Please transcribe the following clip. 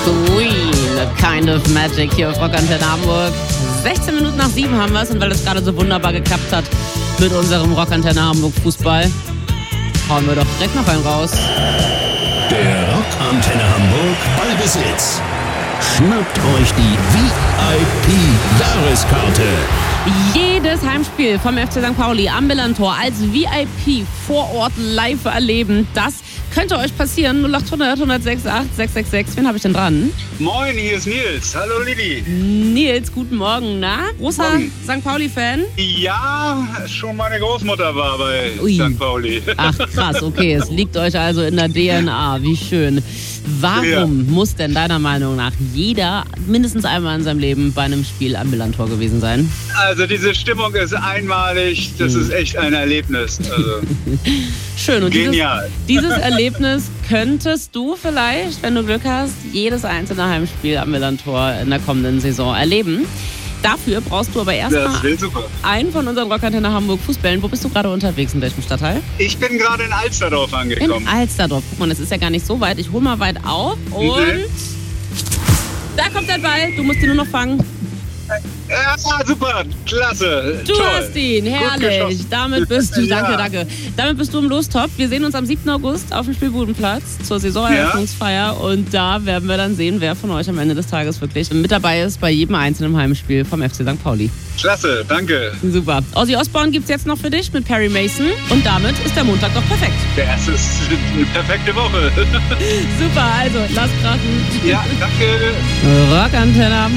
Queen, A Kind of Magic hier auf Rockantenne Hamburg. 16 Minuten nach 7 haben wir es, und weil es gerade so wunderbar geklappt hat mit unserem Rockantenne Hamburg Fußball, hauen wir doch direkt noch einen raus. Der Rockantenne Hamburg Ballbesitz. Schnappt euch die VIP-Jahreskarte. Jedes Heimspiel vom FC St. Pauli am Millantor als VIP vor Ort live erleben, das könnte euch passieren. 0800 168 666. Wen habe ich denn dran? Moin, hier ist Nils. Hallo Lili. Nils, guten Morgen. Na, großer St. Pauli-Fan? Ja, schon meine Großmutter war bei St. Pauli. Ach krass, okay, es liegt euch also in der DNA. Wie schön. Warum muss denn deiner Meinung nach jeder mindestens einmal in seinem Leben bei einem Spiel am Millantor gewesen sein? Also diese Stimmung ist einmalig, das ist echt ein Erlebnis. Also schön. Und genial. Dieses Erlebnis könntest du vielleicht, wenn du Glück hast, jedes einzelne Heimspiel am Millantor in der kommenden Saison erleben. Dafür brauchst du aber erstmal einen von unseren Rockantenne Hamburg Fußbällen. Wo bist du gerade unterwegs? In welchem Stadtteil? Ich bin gerade in Alsterdorf angekommen. In Alsterdorf. Guck mal, das ist ja gar nicht so weit. Ich hol mal weit auf und da kommt der Ball. Du musst ihn nur noch fangen. Ja, super, klasse. Du hast ihn, herrlich. Damit bist du, danke. Damit bist du im Lostopf. Wir sehen uns am 7. August auf dem Spielbudenplatz zur Saisoneröffnungsfeier. Und da werden wir dann sehen, wer von euch am Ende des Tages wirklich mit dabei ist bei jedem einzelnen Heimspiel vom FC St. Pauli. Klasse, danke. Super. Ozzy Osbourne gibt's jetzt noch für dich mit Perry Mason. Und damit ist der Montag doch perfekt. Das ist eine perfekte Woche. Super, also lass krachen. Ja, danke. Rockantenne.